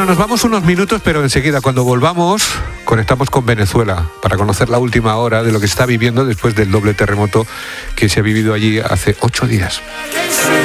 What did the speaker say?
Bueno, nos vamos unos minutos, pero enseguida, cuando volvamos, conectamos con Venezuela para conocer la última hora de lo que está viviendo después del doble terremoto que se ha vivido allí hace 8 días.